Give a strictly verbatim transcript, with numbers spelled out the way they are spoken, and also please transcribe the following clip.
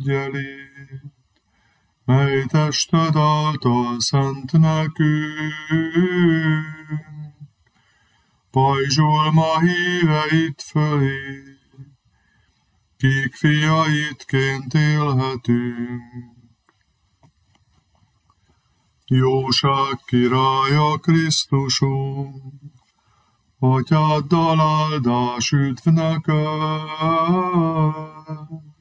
angyelét, mely tested által szent nekünk, pajzsol ma híveit fölé, kik fiaidként élhetünk. Jóság királya Krisztusunk, Atyáddal áldás üdv neked,